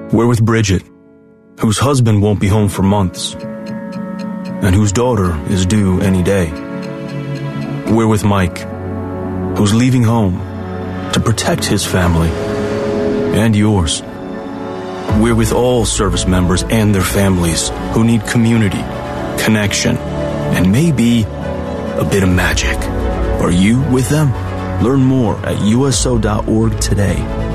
We're with Bridget, whose husband won't be home for months, and whose daughter is due any day. We're with Mike, who's leaving home to protect his family and yours. We're with all service members and their families who need community, connection, and maybe a bit of magic. Are you with them? Learn more at uso.org today.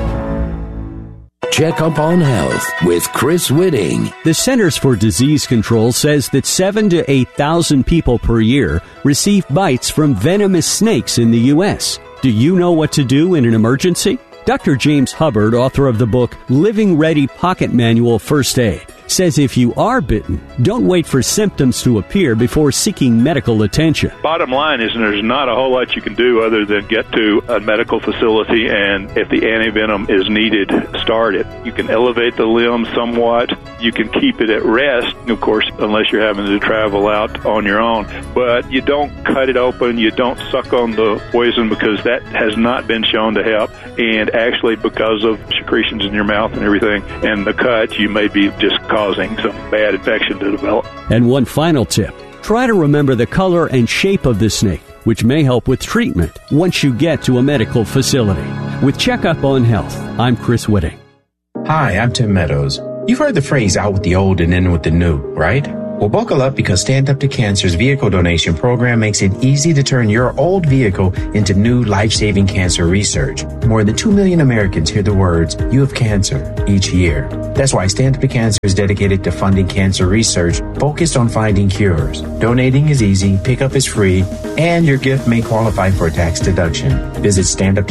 Check Up on Health with Chris Whitting. The Centers for Disease Control says that 7,000 to 8,000 people per year receive bites from venomous snakes in the U.S. Do you know what to do in an emergency? Dr. James Hubbard, author of the book Living Ready Pocket Manual First Aid, says if you are bitten, don't wait for symptoms to appear before seeking medical attention. Bottom line is there's not a whole lot you can do other than get to a medical facility, and if the antivenom is needed, start it. You can elevate the limb somewhat. You can keep it at rest, of course, unless you're having to travel out on your own. But you don't cut it open. You don't suck on the poison, because that has not been shown to help. And actually, because of secretions in your mouth and everything and the cut, you may be just causing some bad infection to develop. And one final tip. Try to remember the color and shape of the snake, which may help with treatment once you get to a medical facility. With Checkup on Health, I'm Chris Whitting. Hi, I'm Tim Meadows. You've heard the phrase out with the old and in with the new, right? Well, buckle up, because Stand Up to Cancer's vehicle donation program makes it easy to turn your old vehicle into new life-saving cancer research. More than 2 million Americans hear the words, "You have cancer," each year. That's why Stand Up to Cancer is dedicated to funding cancer research focused on finding cures. Donating is easy, pickup is free, and your gift may qualify for a tax deduction. Visit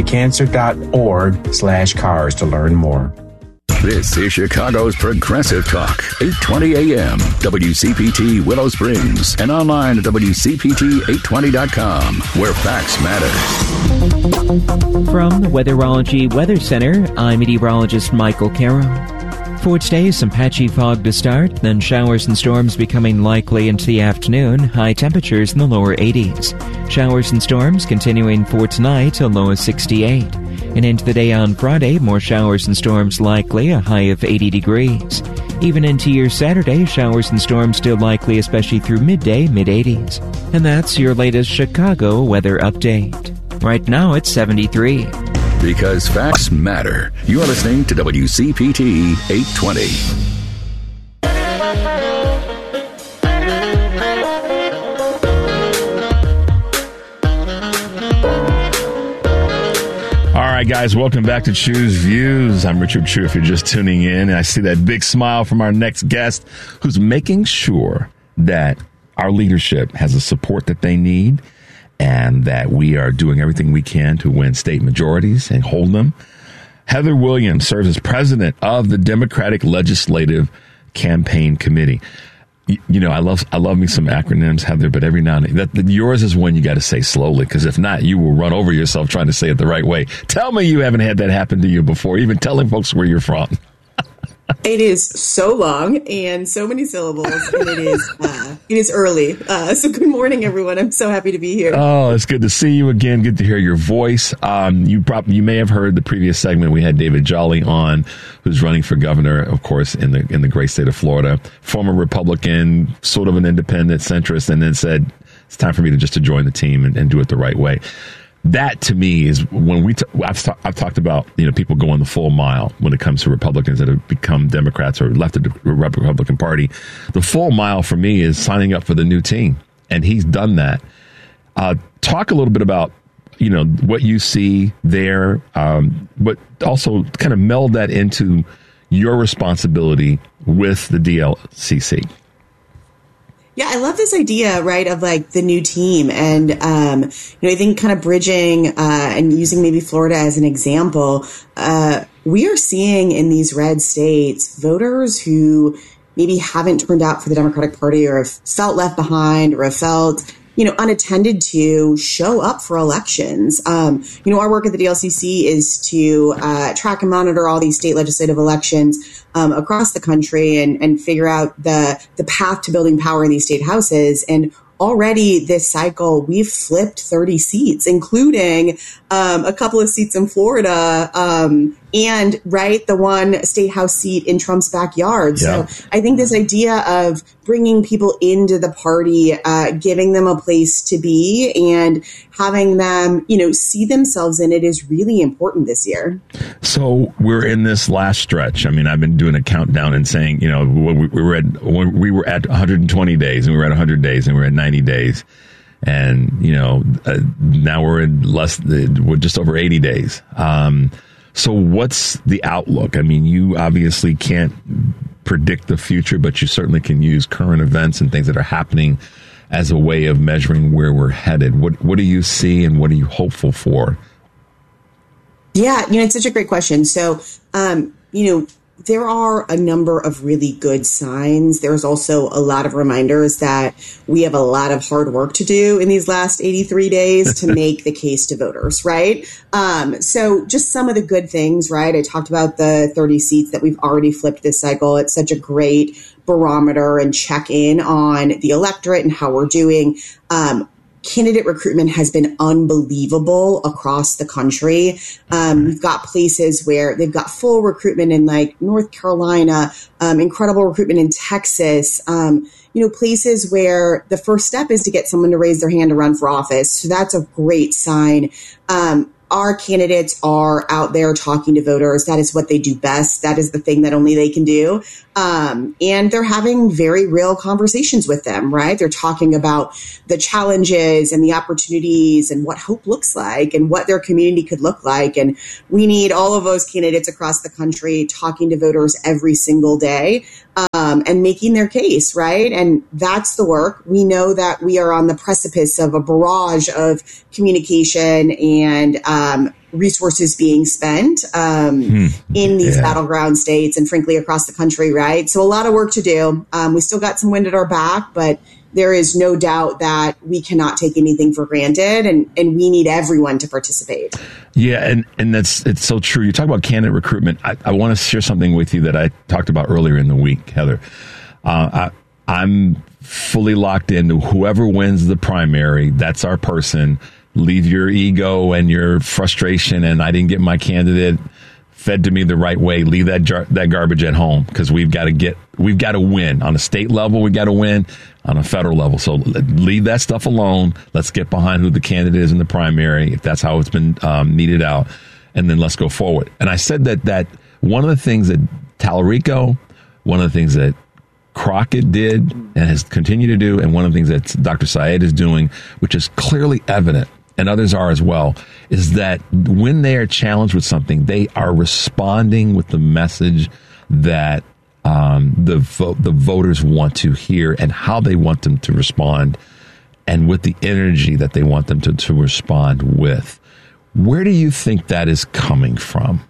standuptocancer.org/cars to learn more. This is Chicago's Progressive Talk, 820 AM, WCPT Willow Springs, and online at WCPT820.com, where facts matter. From the Weatherology Weather Center, I'm meteorologist Michael Carroll. For today, some patchy fog to start, then showers and storms becoming likely into the afternoon, high temperatures in the lower 80s. Showers and storms continuing for tonight, a low of 68. And into the day on Friday, more showers and storms likely, a high of 80 degrees. Even into your Saturday, showers and storms still likely, especially through midday, mid-80s. And that's your latest Chicago weather update. Right now, it's 73. Because facts matter. You are listening to WCPT 820. All right, guys, welcome back to Choose Views. I'm Richard Chu, if you're just tuning in. And I see that big smile from our next guest, who's making sure that our leadership has the support that they need, and that we are doing everything we can to win state majorities and hold them. Heather Williams serves as president of the Democratic Legislative Campaign Committee. You know, I love me some acronyms, Heather, but every now and then, yours is one you got to say slowly, because if not, you will run over yourself trying to say it the right way. Tell me you haven't had that happen to you before, even telling folks where you're from. It is so long and so many syllables, and it is early. So good morning, everyone. I'm so happy to be here. Oh, it's good to see you again. Good to hear your voice. You may have heard the previous segment. We had David Jolly on, who's running for governor, of course, in the great state of Florida. Former Republican, sort of an independent centrist, and then said it's time for me to join the team and do it the right way. That, to me, is when I've talked about, people going the full mile when it comes to Republicans that have become Democrats or left the Republican Party. The full mile for me is signing up for the new team, and he's done that. Talk a little bit about, what you see there, but also kind of meld that into your responsibility with the DLCC. Yeah, I love this idea, right, of like the new team. And, I think kind of bridging and using maybe Florida as an example, we are seeing in these red states voters who maybe haven't turned out for the Democratic Party or have felt left behind or have felt, unattended to show up for elections. Our work at the DLCC is to track and monitor all these state legislative elections across the country and figure out the path to building power in these state houses. And already this cycle, we've flipped 30 seats, including a couple of seats in Florida, and right, the one state house seat in Trump's backyard. Yeah. So I think this idea of bringing people into the party, giving them a place to be and having them, see themselves in it is really important this year. So we're in this last stretch. I mean, I've been doing a countdown and saying, when we were at 120 days and we were at 100 days and we were at 90 days. And, now we're just over 80 days. So what's the outlook? I mean, you obviously can't predict the future, but you certainly can use current events and things that are happening as a way of measuring where we're headed. What do you see and what are you hopeful for? Yeah, it's such a great question. So, there are a number of really good signs. There's also a lot of reminders that we have a lot of hard work to do in these last 83 days to make the case to voters, right? So just some of the good things, right? I talked about the 30 seats that we've already flipped this cycle. It's such a great barometer and check in on the electorate and how we're doing. Candidate recruitment has been unbelievable across the country. We've got places where they've got full recruitment in like North Carolina, incredible recruitment in Texas, places where the first step is to get someone to raise their hand to run for office. So that's a great sign. Our candidates are out there talking to voters. That is what they do best. That is the thing that only they can do. And they're having very real conversations with them, right? They're talking about the challenges and the opportunities and what hope looks like and what their community could look like. And we need all of those candidates across the country talking to voters every single day, and making their case, right? And that's the work. We know that we are on the precipice of a barrage of communication and resources being spent in these battleground states and frankly across the country, right? So a lot of work to do. We still got some wind at our back, but there is no doubt that we cannot take anything for granted and we need everyone to participate. Yeah, and it's so true. You talk about candidate recruitment. I want to share something with you that I talked about earlier in the week, Heather. I'm fully locked into whoever wins the primary, that's our person. Leave your ego and your frustration and I didn't get my candidate fed to me the right way. Leave that garbage at home because we've got to win on a state level. We've got to win on a federal level. So leave that stuff alone. Let's get behind who the candidate is in the primary, if that's how it's been meted out, and then let's go forward. And I said that one of the things that Tallarico, one of the things that Crockett did and has continued to do, and one of the things that Dr. Syed is doing, which is clearly evident, and others are as well, is that when they are challenged with something, they are responding with the message that the voters want to hear and how they want them to respond and with the energy that they want them to respond with. Where do you think that is coming from?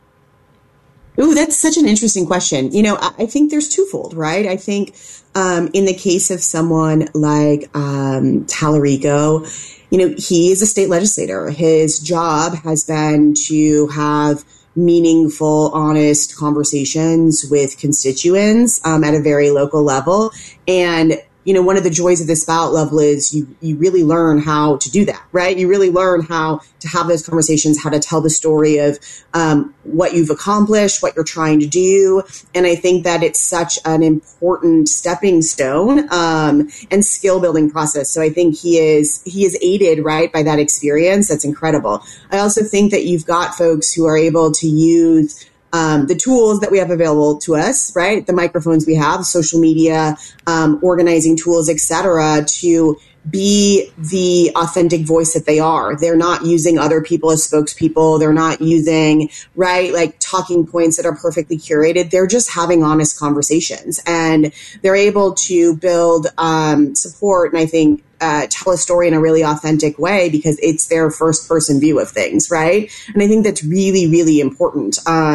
Ooh, that's such an interesting question. I think there's twofold, right? I think in the case of someone like Tallarico, he is a state legislator. His job has been to have meaningful, honest conversations with constituents at a very local level. And one of the joys of this ballot level is you really learn how to do that, right? You really learn how to have those conversations, how to tell the story of what you've accomplished, what you're trying to do. And I think that it's such an important stepping stone and skill building process. So I think he is aided, right, by that experience. That's incredible. I also think that you've got folks who are able to use the tools that we have available to us, right? The microphones we have, social media, organizing tools, et cetera, to be the authentic voice that they are. They're not using other people as spokespeople. They're not using, right, like talking points that are perfectly curated. They're just having honest conversations and they're able to build support and I think tell a story in a really authentic way because it's their first person view of things, right? And I think that's really, really important. And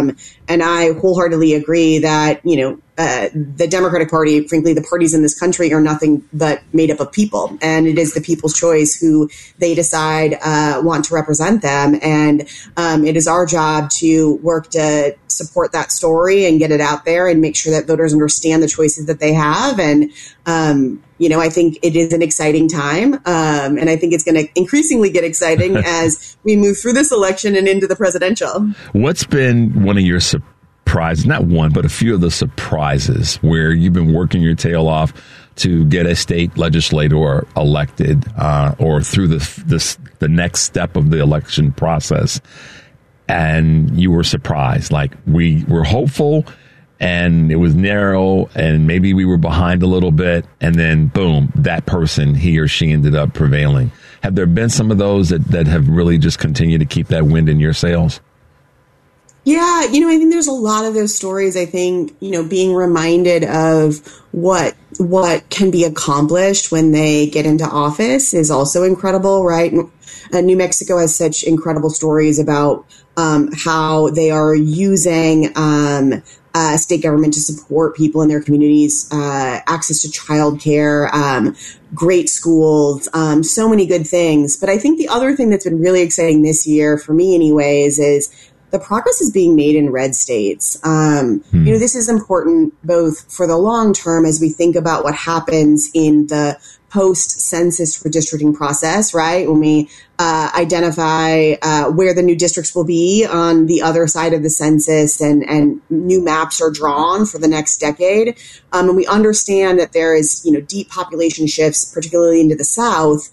And I wholeheartedly agree that, the Democratic Party, frankly, the parties in this country are nothing but made up of people. And it is the people's choice who they decide want to represent them. And it is our job to work to support that story and get it out there and make sure that voters understand the choices that they have. And, I think it is an exciting time. And I think it's going to increasingly get exciting as we move through this election and into the presidential. What's been one of your surprises, not one, but a few of the surprises where you've been working your tail off to get a state legislator elected or through the next step of the election process, and you were surprised? Like, we were hopeful and it was narrow and maybe we were behind a little bit, and then boom, that person, he or she, ended up prevailing. Have there been some of those that have really just continued to keep that wind in your sails? Yeah, I think there's a lot of those stories. I think, being reminded of what can be accomplished when they get into office is also incredible, right? New Mexico has such incredible stories about how they are using state government to support people in their communities, access to childcare, great schools, so many good things. But I think the other thing that's been really exciting this year, for me anyways, is the progress is being made in red states. This is important both for the long term as we think about what happens in the post-census redistricting process, right? When we identify where the new districts will be on the other side of the census and new maps are drawn for the next decade. And we understand that there is, deep population shifts, particularly into the South.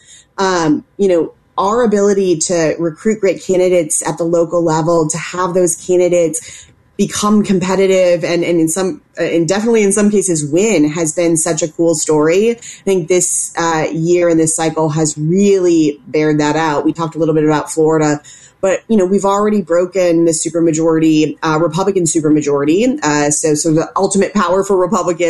Our ability to recruit great candidates at the local level, to have those candidates become competitive and definitely in some cases win, has been such a cool story. I think this year and this cycle has really bared that out. We talked a little bit about Florida, but we've already broken the supermajority, Republican supermajority. So the ultimate power for Republicans